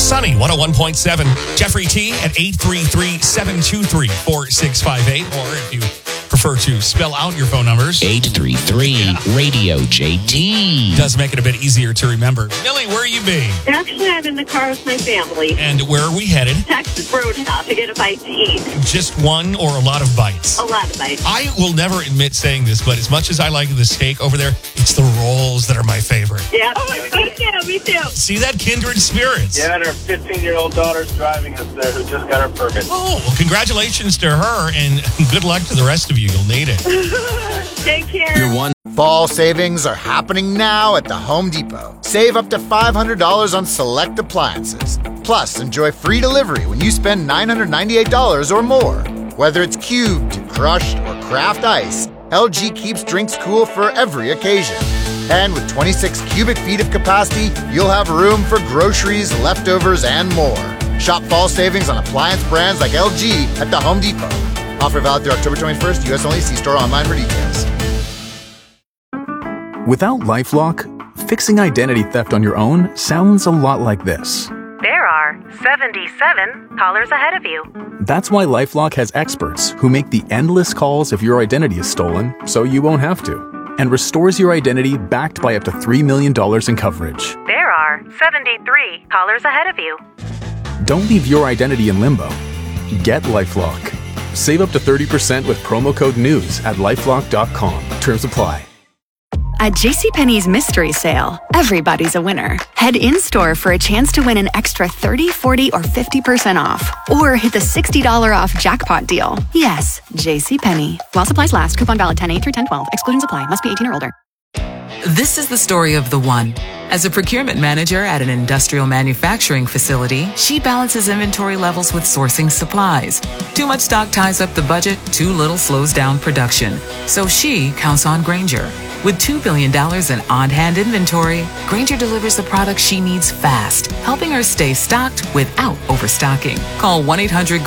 Sunny 101.7. Jeffrey T at 833-723-4658. Or if you prefer to spell out your phone numbers, 833-RADIO-JT. Does make it a bit easier to remember. Millie, where are you being? Actually, I'm in the car with my family. And where are we headed? Texas Roadhouse to get a bite to eat. Just one or a lot of bites? A lot of bites. I will never admit saying this, but as much as I like the steak over there, it's the rolls that are my favorite. Yeah, me too. See that? Kindred spirits. Yeah, and her 15-year-old daughter's driving us there who just got her permit. Oh, well, congratulations to her, and good luck to the rest of you. You'll need it. Take care. Your one. Fall savings are happening now at the Home Depot. Save up to $500 on select appliances. Plus, enjoy free delivery when you spend $998 or more. Whether it's cubed, crushed, or craft ice, LG keeps drinks cool for every occasion. And with 26 cubic feet of capacity, you'll have room for groceries, leftovers, and more. Shop fall savings on appliance brands like LG at the Home Depot. Offer valid through October 21st, U.S. only. See store online for details. Without LifeLock, fixing identity theft on your own sounds a lot like this. There are 77 callers ahead of you. That's why LifeLock has experts who make the endless calls if your identity is stolen so you won't have to, and restores your identity backed by up to $3 million in coverage. There are 73 callers ahead of you. Don't leave your identity in limbo. Get LifeLock. Save up to 30% with promo code NEWS at LifeLock.com. Terms apply. At JCPenney's Mystery Sale, everybody's a winner. Head in-store for a chance to win an extra 30, 40, or 50% off. Or hit the $60 off jackpot deal. Yes, JCPenney. While supplies last, coupon valid 10/8 through 10/12. Exclusions apply. Must be 18 or older. This is the story of the one. As a procurement manager at an industrial manufacturing facility, she balances inventory levels with sourcing supplies. Too much stock ties up the budget, too little slows down production. So she counts on Grainger. With $2 billion in on-hand inventory, Grainger delivers the products she needs fast, helping her stay stocked without overstocking. Call 1-800